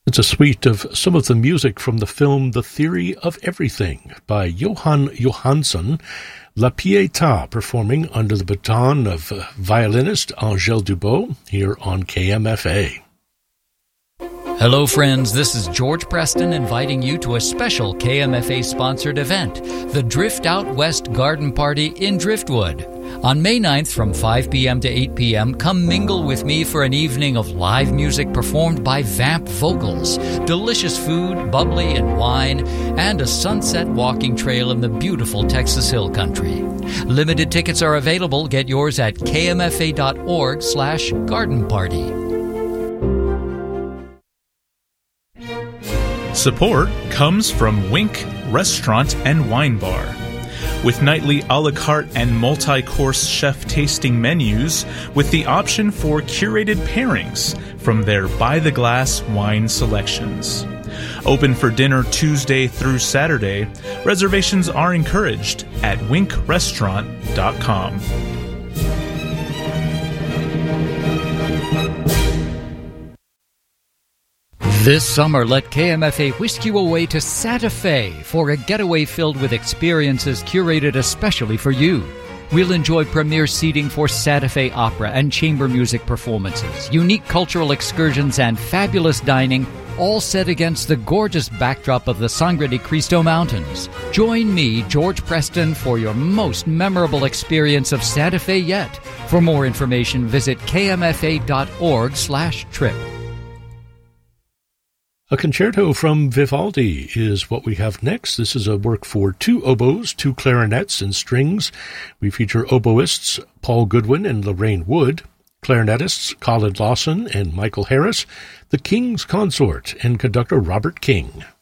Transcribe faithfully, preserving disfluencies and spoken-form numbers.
It's a suite of some of the music from the film The Theory of Everything by Johan Johansson, La Pietà performing under the baton of violinist Angèle Dubois here on K M F A. Hello friends, this is George Preston inviting you to a special K M F A-sponsored event, the Drift Out West Garden Party in Driftwood. On May ninth from five p.m. to eight p.m., come mingle with me for an evening of live music performed by Vamp Vocals, delicious food, bubbly and wine, and a sunset walking trail in the beautiful Texas Hill Country. Limited tickets are available. Get yours at kmfa.org slash garden party. Support comes from Wink Restaurant and Wine Bar. With nightly a la carte and multi-course chef tasting menus with the option for curated pairings from their by-the-glass wine selections. Open for dinner Tuesday through Saturday. Reservations are encouraged at wink restaurant dot com. This summer, let K M F A whisk you away to Santa Fe for a getaway filled with experiences curated especially for you. We'll enjoy premier seating for Santa Fe opera and chamber music performances, unique cultural excursions, and fabulous dining, all set against the gorgeous backdrop of the Sangre de Cristo Mountains. Join me, George Preston, for your most memorable experience of Santa Fe yet. For more information, visit kmfa.org slash trip. A concerto from Vivaldi is what we have next. This is a work for two oboes, two clarinets, and strings. We feature oboists Paul Goodwin and Lorraine Wood, clarinetists Colin Lawson and Michael Harris, the King's Consort, and conductor Robert King.